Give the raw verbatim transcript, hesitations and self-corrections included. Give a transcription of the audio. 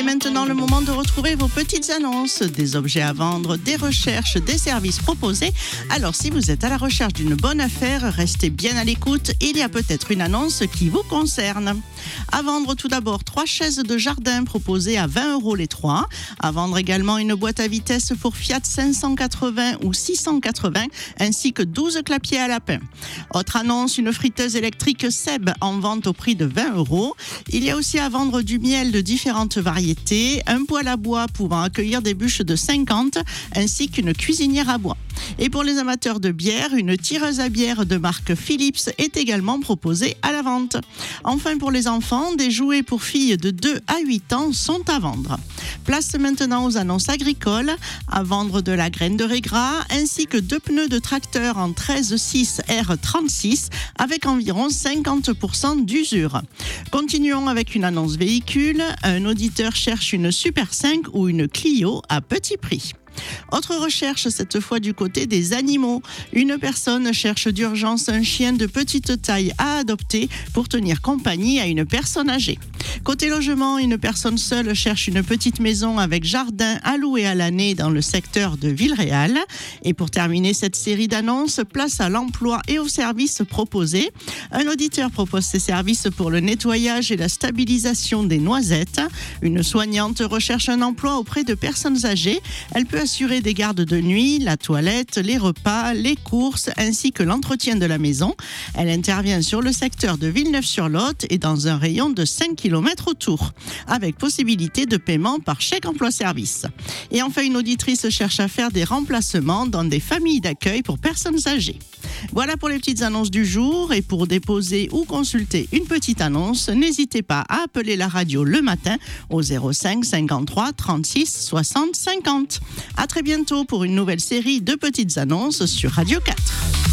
maintenant le moment de retrouver vos petites annonces, des objets à vendre, des recherches, des services proposés. Alors si vous êtes à la recherche d'une bonne affaire, restez bien à l'écoute, il y a peut-être une annonce qui vous concerne. À vendre tout d'abord trois chaises de jardin proposées à vingt euros les trois. À vendre également une boîte à vitesse pour Fiat cinq cent quatre-vingts ou six cent quatre-vingts ainsi que douze clapiers à lapin. Autre annonce, une friteuse électrique Seb en vente au prix de vingt euros. Il y a aussi à vendre du miel de différentes variétés, un poêle à bois pouvant accueillir des bûches de cinquante ainsi qu'une cuisinière à bois. Et pour les amateurs de bière, une tireuse à bière de marque Philips est également proposée à la vente. Enfin, pour les enfants, des jouets pour filles de deux à huit ans sont à vendre. Place maintenant aux annonces agricoles. À vendre de la graine de régras ainsi que deux pneus de tracteur en treize six R trente-six avec environ cinquante pour cent d'usure. Continuons avec une annonce véhicule. Un auditeur cherche une Super cinq ou une Clio à petit prix. Autre recherche, cette fois du côté des animaux. Une personne cherche d'urgence un chien de petite taille à adopter pour tenir compagnie à une personne âgée. Côté logement, une personne seule cherche une petite maison avec jardin à louer à l'année dans le secteur de Villeréal. Et pour terminer cette série d'annonces, place à l'emploi et aux services proposés. Un auditeur propose ses services pour le nettoyage et la stabilisation des noisettes. Une soignante recherche un emploi auprès de personnes âgées. Elle peut assurer des gardes de nuit, la toilette, les repas, les courses ainsi que l'entretien de la maison. Elle intervient sur le secteur de Villeneuve-sur-Lot et dans un rayon de cinq kilomètres autour, avec possibilité de paiement par chèque emploi-service. Et enfin, une auditrice cherche à faire des remplacements dans des familles d'accueil pour personnes âgées. Voilà pour les petites annonces du jour, et pour déposer ou consulter une petite annonce, n'hésitez pas à appeler la radio le matin au zéro cinq cinquante-trois trente-six soixante cinquante. À très bientôt pour une nouvelle série de petites annonces sur Radio quatre.